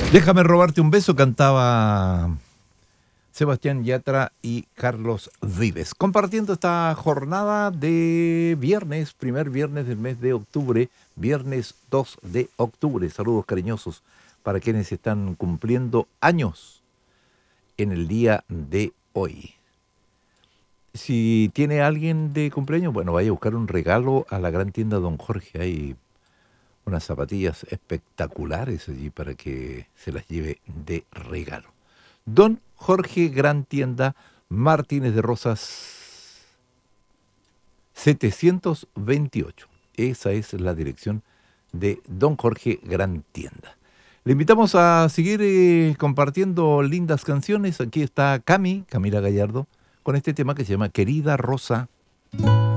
Déjame robarte un beso, cantaba Sebastián Yatra y Carlos Vives, compartiendo esta jornada de viernes, primer viernes del mes de octubre, viernes 2 de octubre. Saludos cariñosos para quienes están cumpliendo años en el día de hoy. Si tiene alguien de cumpleaños, bueno, vaya a buscar un regalo a la gran tienda Don Jorge. Hay unas zapatillas espectaculares allí para que se las lleve de regalo. Don Jorge Gran Tienda, Martínez de Rosas 728. Esa es la dirección de Don Jorge Gran Tienda. Le invitamos a seguir compartiendo lindas canciones. Aquí está Camila Gallardo, con este tema que se llama Querida Rosa.